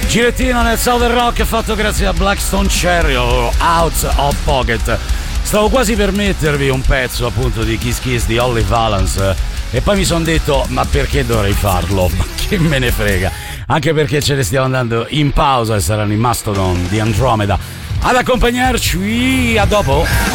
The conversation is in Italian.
Girettino nel Southern Rock fatto grazie a Blackstone Cherry o Out of Pocket. Stavo quasi per mettervi un pezzo appunto di Kiss Kiss di Holly Valance e poi mi sono detto ma perché dovrei farlo? Ma che me ne frega, anche perché ce ne stiamo andando in pausa e saranno i Mastodon di Andromeda ad accompagnarci. A dopo.